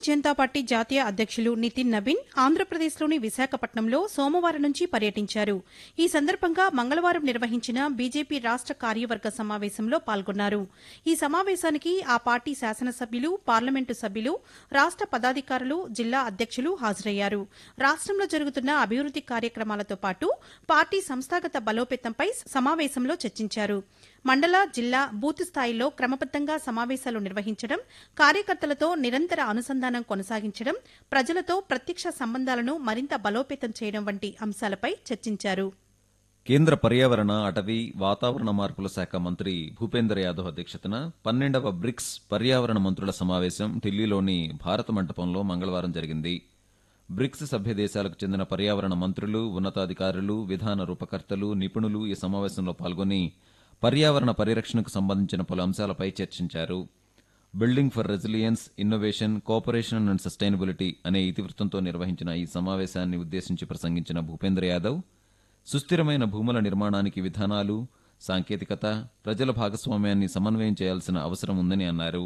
Janata party జాతీయ అధ్యక్షులు నితిన్ నబీన్ ఆంధ్రప్రదేశ్లోని విశాఖపట్నంలో సోమవారం నుంచి పర్యటించారు. ఈ సందర్భంగా మంగళవారం నిర్వహించిన బీజేపీ రాష్ట కార్యవర్గ సమావేశంలో పాల్గొన్నారు. ఈ సమావేశానికి ఆ పార్టీ శాసనసభ్యులు, పార్లమెంటు సభ్యులు, రాష్ట పదాధికారులు, జిల్లా అధ్యక్షులు హాజరయ్యారు. రాష్టంలో జరుగుతున్న అభివృద్ది కార్యక్రమాలతో పాటు పార్టీ సంస్థాగత బలోపేతంపై సమావేశంలో చర్చించారు. మండల, జిల్లా, బూత్ స్థాయిలో క్రమబద్దంగా సమావేశాలు నిర్వహించడం, కార్యకర్తలతో నిరంతర అనుసంధానం కొనసాగించడం, ప్రజలతో ప్రత్యక్ష సంబంధాలను మరింత బలోపేతం చేయడం వంటి అంశాలపై చర్చించారు. కేంద్ర పర్యావరణ, అటవీ, వాతావరణ మార్పుల శాఖ మంత్రి భూపేందర్ యాదవ్ అధ్యక్షతన 12వ బ్రిక్స్ పర్యావరణ మంత్రుల సమావేశం ఢిల్లీలోని భారత మంటపంలో మంగళవారం జరిగింది. బ్రిక్స్ సభ్య దేశాలకు చెందిన పర్యావరణ మంత్రులు, ఉన్నతాధికారులు, విధాన రూపకర్తలు, నిపుణులు ఈ సమావేశంలో పాల్గొని పర్యావరణ పరిరక్షణకు సంబంధించిన పలు అంశాలపై చర్చించారు. Building for resilience, innovation, cooperation and sustainability అనే ఇతివృత్తంతో నిర్వహించిన ఈ సమావేశాన్ని ఉద్దేశించి ప్రసంగించిన భూపేంద్ర యాదవ్ సుస్థిరమైన భూముల నిర్మాణానికి విధానాలు, సాంకేతికత, ప్రజల భాగస్వామ్యాన్ని సమన్వయం చేయాల్సిన అవసరం ఉందని అన్నారు.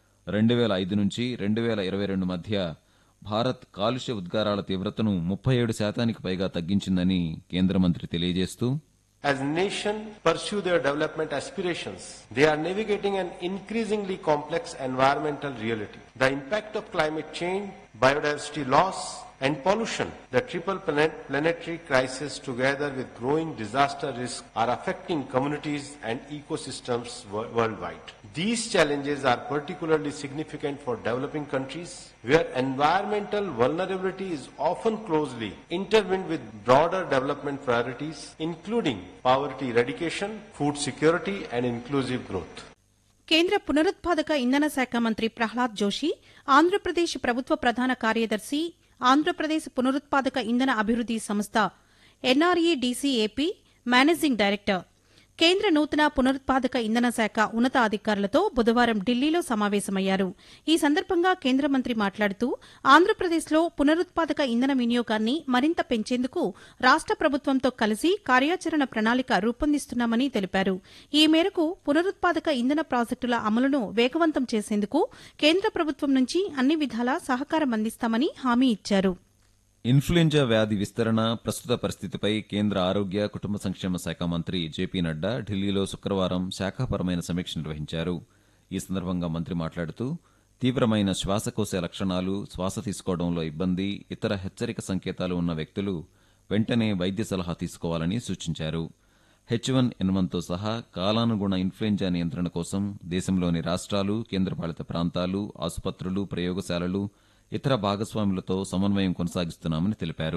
2005 నుంచి 2022 మధ్య భారత్ కాలుష్య ఉద్గారాల తీవ్రతను 37% పైగా తగ్గించిందని కేంద్ర మంత్రి తెలియజేస్తూ, As nations pursue their development aspirations, they are navigating an increasingly complex environmental reality. The impact of climate change, biodiversity loss, and pollution, the triple planetary crisis together with growing disaster risk are affecting communities and ecosystems worldwide. These challenges are particularly significant for developing countries where environmental vulnerability is often closely intertwined with broader development priorities including poverty eradication, food security and inclusive growth. కేంద్ర పునరుత్పాదక ఇంధన శాఖ మంత్రి ప్రహ్లాద్ జోషి, ఆంధ్రప్రదేశ్ ప్రభుత్వ ప్రధాన కార్యదర్శి, ఆంధ్రప్రదేశ్ పునరుత్పాదక ఇంధన అభివృద్ది సంస్థ ఎన్ఆర్ఈడీసీఏపీ మేనేజింగ్ డైరెక్టర్, కేంద్ర నూతన పునరుత్పాదక ఇంధన శాఖ ఉన్నతాధికారులతో బుధవారం ఢిల్లీలో సమావేశమయ్యారు. ఈ సందర్భంగా కేంద్ర మంత్రి మాట్లాడుతూ, ఆంధ్రప్రదేశ్లో పునరుత్పాదక ఇంధన వినియోగాన్ని మరింత పెంచేందుకు రాష్ట ప్రభుత్వంతో కలిసి కార్యాచరణ ప్రణాళిక రూపొందిస్తున్నామని తెలిపారు. ఈ మేరకు పునరుత్పాదక ఇంధన ప్రాజెక్టుల అమలును వేగవంతం చేసేందుకు కేంద్ర ప్రభుత్వం నుంచి అన్ని విధాలా సహకారం అందిస్తామని హామీ ఇచ్చారు. ఇన్ఫ్లుయెంజా వ్యాధి విస్తరణ, ప్రస్తుత పరిస్థితిపై కేంద్ర ఆరోగ్య, కుటుంబ సంక్షేమ శాఖ మంత్రి జేపీ నడ్డా ఢిల్లీలో శుక్రవారం శాఖాపరమైన సమీక్ష నిర్వహించారు. ఈ సందర్భంగా మంత్రి మాట్లాడుతూ, తీవ్రమైన శ్వాసకోశ లక్షణాలు, శ్వాస తీసుకోవడంలో ఇబ్బంది, ఇతర హెచ్చరిక సంకేతాలు ఉన్న వ్యక్తులు వెంటనే వైద్య సలహా తీసుకోవాలని సూచించారు. H1N1తో సహా కాలానుగుణ ఇన్ఫ్లుయెంజా నియంత్రణ కోసం దేశంలోని రాష్ట్రాలు, కేంద్రపాలిత ప్రాంతాలు, ఆసుపత్రులు, ప్రయోగశాలలు, ఇతర భాగస్వాములతో సమన్వయం కొనసాగిస్తున్నామని తెలిపారు.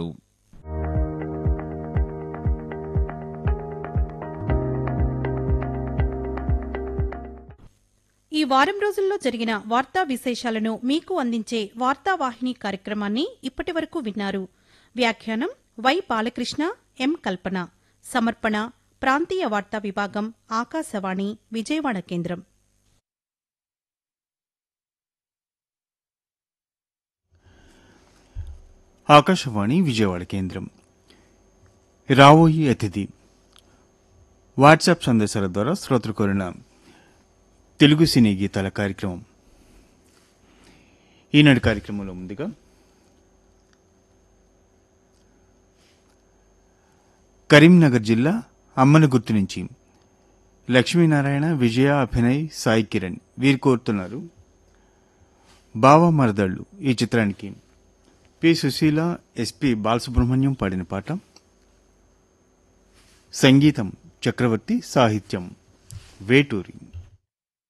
ఈ వారం రోజుల్లో జరిగిన వార్తా విశేషాలను మీకు అందించే వార్తావాహిని కార్యక్రమాన్ని ఇప్పటివరకు విన్నారు. వ్యాఖ్యానం వై బాలకృష్ణ, ఎం కల్పన. సమర్పణ ప్రాంతీయ వార్తా విభాగం, ఆకాశవాణి విజయవాడ కేంద్రం. ఆకాశవాణి విజయవాడ కేంద్రం. రావోయి అతిథి వాట్సాప్ సందేశాల ద్వారా శ్రోతలు కోరిన తెలుగు సినీ గీతాల కార్యక్రమం. ఈనాటి కార్యక్రమంలో ముందుగా కరీంనగర్ జిల్లా అమ్మనగుర్తు నుంచి లక్ష్మీనారాయణ, విజయ, అభినయ్, సాయి కిరణ్ వీరు కోరుతున్నారు బావ మరదళ్ళు ఈ చిత్రానికి పి. సుశీల, ఎస్పి బాలసుబ్రహ్మణ్యం పాడిన పాట. సంగీతం చక్రవర్తి, సాహిత్యం వేటూరి.